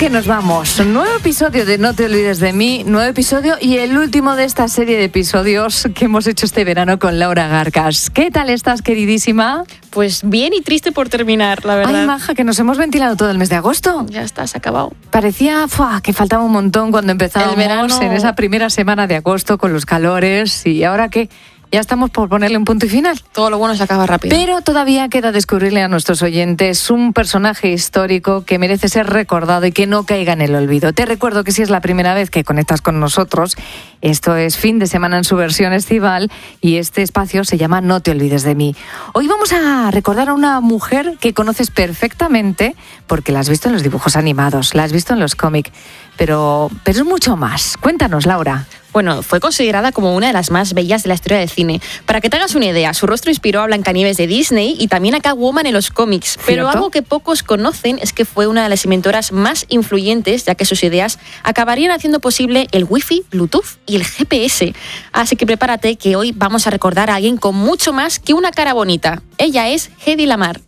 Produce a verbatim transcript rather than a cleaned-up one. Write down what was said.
que nos vamos. Nuevo episodio de No te olvides de mí, nuevo episodio y el último de esta serie de episodios que hemos hecho este verano con Laura Garcas. ¿Qué tal estás, queridísima? Pues bien y triste por terminar, la verdad. Ay, maja, que nos hemos ventilado todo el mes de agosto. Ya está, se ha acabado. Parecía fuá, que faltaba un montón cuando empezábamos el verano... en esa primera semana de agosto con los calores. ¿Y ahora qué? Ya estamos por ponerle un punto y final. Todo lo bueno se acaba rápido. Pero todavía queda descubrirle a nuestros oyentes un personaje histórico que merece ser recordado y que no caiga en el olvido. Te recuerdo que si es la primera vez que conectas con nosotros, esto es Fin de Semana en su versión estival y este espacio se llama No te olvides de mí. Hoy vamos a recordar a una mujer que conoces perfectamente porque la has visto en los dibujos animados, la has visto en los cómics, pero, pero es mucho más. Cuéntanos, Laura. Bueno, fue considerada como una de las más bellas de la historia del cine. Para que te hagas una idea, su rostro inspiró a Blancanieves de Disney y también a Catwoman en los cómics. Pero algo que pocos conocen es que fue una de las inventoras más influyentes, ya que sus ideas acabarían haciendo posible el Wi-Fi, Bluetooth y el G P S. Así que prepárate que hoy vamos a recordar a alguien con mucho más que una cara bonita. Ella es Hedy Lamarr.